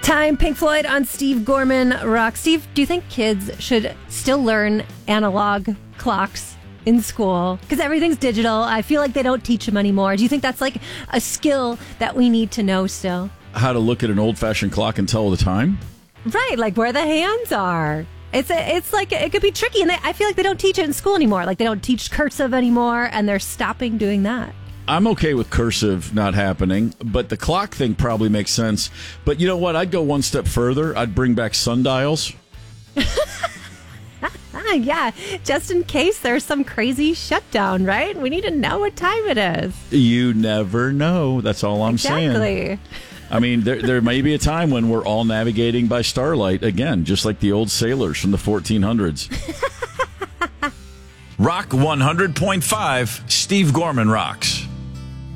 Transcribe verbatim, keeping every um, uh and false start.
Time, Pink Floyd on Steve Gorman Rock. Steve, do you think kids should still learn analog clocks in school? Because everything's digital. I feel like they don't teach them anymore. Do you think that's like a skill that we need to know still? How to look at an old-fashioned clock and tell the time? Right, like where the hands are. It's a, it's like, it could be tricky. And they, I feel like they don't teach it in school anymore. Like they don't teach cursive anymore, and they're stopping doing that. I'm okay with cursive not happening, but the clock thing probably makes sense. But you know what? I'd go one step further. I'd bring back sundials. ah, yeah, just in case there's some crazy shutdown, right? We need to know what time it is. You never know. That's all I'm exactly. saying. Exactly. I mean, there there may be a time when we're all navigating by starlight again, just like the old sailors from the fourteen hundreds. Rock one hundred point five, Steve Gorman Rocks.